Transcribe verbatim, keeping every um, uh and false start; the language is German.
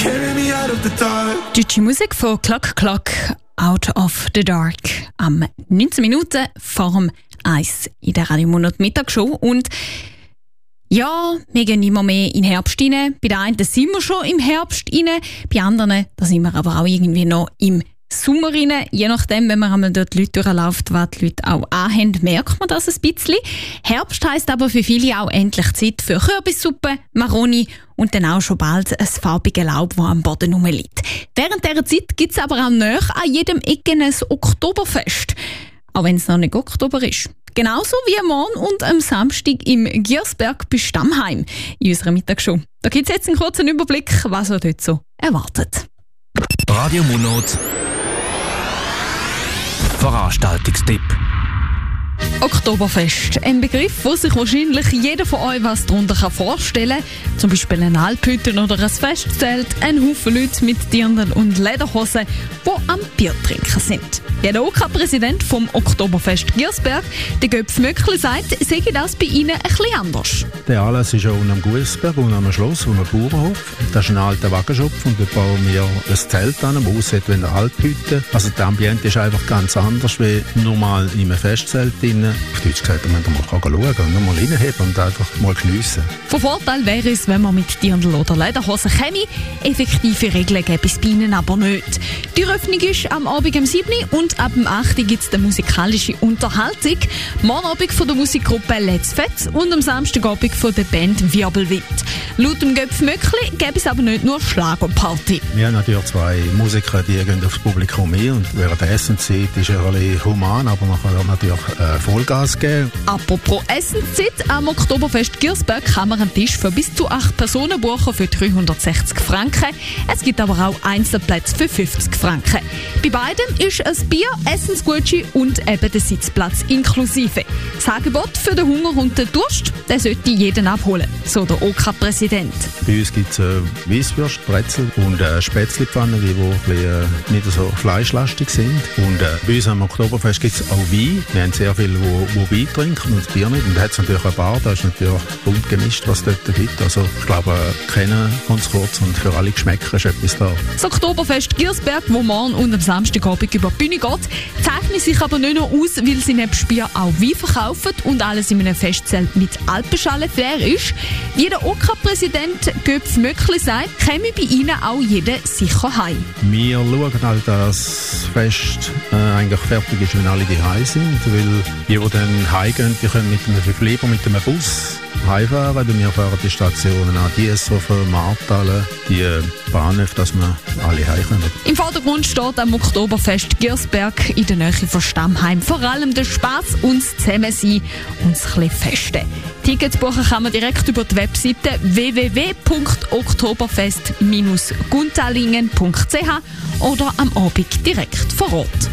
carry me out of the dark. Deutsche Musik von Clock Clock, Out of the Dark. Am neunzehn Minuten vor dem eins in der Radio Monat Mittagsshow. Und ja, wir gehen immer mehr in den Herbst rein. Bei den einen sind wir schon im Herbst rein, bei anderen da sind wir aber auch irgendwie noch im Sommer rein. Je nachdem, wenn man einmal dort die Leute durchläuft, was die Leute auch anhaben, merkt man das ein bisschen. Herbst heisst aber für viele auch endlich Zeit für Kürbissuppe, Maroni und dann auch schon bald ein farbiges Laub, das am Boden rumliegt. Während dieser Zeit gibt es aber auch näher an jedem Ecken ein Oktoberfest. Auch wenn es noch nicht Oktober ist. Genauso wie morgen und am Samstag im Giersberg bei Stammheim in unserer Mittagsshow. Da gibt es jetzt einen kurzen Überblick, was er dort so erwartet. Radio Monat Veranstaltungstipp. Oktoberfest. Ein Begriff, wo sich wahrscheinlich jeder von euch was darunter vorstellen kann. Zum Beispiel ein Alphütte oder ein Festzelt, ein Haufen Leute mit Dirndl und Lederhosen, die am Bier trinken sind. Ja, der O K-Präsident vom Oktoberfest Giersberg, der Göpf Möckli, sagt, sei das bei Ihnen ein bisschen anders. Der Anlass ist ja unten am Giersberg, unten am Schloss, unten am Bauernhof. Das ist ein alter Wagenschopf und da bauen wir ein Zelt an, das aussieht wie eine Alphütte. Also das Ambiente ist einfach ganz anders wie normal in einem Festzelt. Auf Deutsch gesagt, man kann mal schauen und nur mal reinheben und einfach mal geniessen. Von Vorteil wäre es, wenn man mit Dirndl oder Lederhosen käme. Effektive Regeln gäbe es bei ihnen aber nicht. Die Eröffnung ist am Abend um sieben Uhr und ab dem acht Uhr gibt es die musikalische Unterhaltung. Morgen Abend von der Musikgruppe Let's Fett und am Samstagabend von der Band Wirbelwind. Laut dem Göpf Möckli gäbe es aber nicht nur Schlagerparty. Wir haben natürlich zwei Musiker, die gehen aufs Publikum ein und während der Essenszeit ist er ein bisschen human, aber man kann natürlich äh, Vollgas geben. Apropos Essenszeit, am Oktoberfest Giersberg kann man einen Tisch für bis zu acht Personen buchen für dreihundertsechzig Franken. Es gibt aber auch Einzelplätze für fünfzig Franken. Bei beidem ist ein Bier, Essensgutschein und eben der Sitzplatz inklusive. Das Angebot für den Hunger und den Durst, den sollte jeden abholen, so der O K-Präsident. Bei uns gibt es äh, Weisswürst, Brezel und äh, Spätzlepfannen, die, die äh, nicht so fleischlastig sind. Und äh, bei uns am Oktoberfest gibt es auch Wein. Wir haben sehr viele, die Wein trinken und das Bier nicht. Und da hat es natürlich eine Bar, da ist natürlich bunt gemischt, was es dort gibt. Also ich glaube, äh, kennen uns kurz und für alle Geschmäcker ist etwas da. Das Oktoberfest Giersberg, wo morgen und am Samstagabend über die Bühne geht, zeichnet sich aber nicht nur aus, weil sie neben Bier auch Wein verkaufen und alles in einem Festzelt mit Alpenschale-Flair ist. Wie der O K-Präsident Göpf Möckli sagt, käme bei ihnen auch jeder sicher heim. Wir schauen halt, dass das Fest äh, eigentlich fertig ist, wenn alle daheim sind, weil die, die dann heimgehen, die können mit einem, lieber mit einem Bus heimfahren, weil wir fahren die Stationen an Dieshofen, Martalen, die Bahnhöfe, dass wir alle heimkommen. Im Vordergrund steht am Oktoberfest Giersberg in der Nähe von Stammheim vor allem der Spass und das Zusammensein und das bisschen Festen. Tickets buchen kann man direkt über die Webseite w w w punkt oktoberfest Bindestrich guntalingen punkt c h oder am Abend direkt vor Ort.